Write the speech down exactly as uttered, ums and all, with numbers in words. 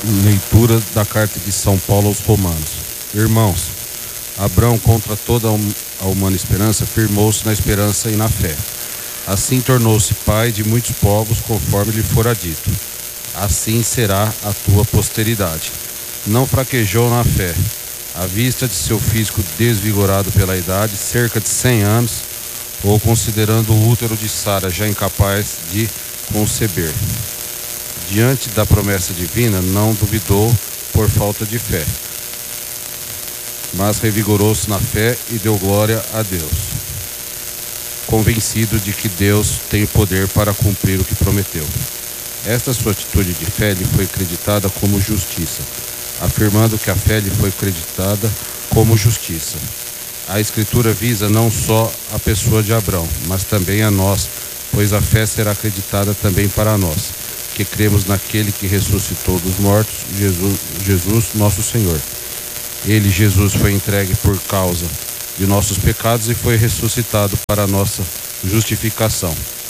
Leitura da carta de São Paulo aos Romanos. Irmãos, Abraão, contra toda a humana esperança, firmou-se na esperança e na fé. Assim tornou-se pai de muitos povos, conforme lhe fora dito: assim será a tua posteridade. Não fraquejou na fé, à vista de seu físico desvigorado pela idade, cerca de cem anos, ou considerando o útero de Sara já incapaz de conceber. Diante da promessa divina, não duvidou por falta de fé, mas revigorou-se na fé e deu glória a Deus, convencido de que Deus tem o poder para cumprir o que prometeu. Esta sua atitude de fé lhe foi creditada como justiça, afirmando que a fé lhe foi creditada como justiça. A Escritura visa não só a pessoa de Abraão, mas também a nós, pois a fé será acreditada também para nós, que cremos naquele que ressuscitou dos mortos, Jesus, Jesus nosso Senhor. Ele, Jesus, foi entregue por causa de nossos pecados e foi ressuscitado para a nossa justificação.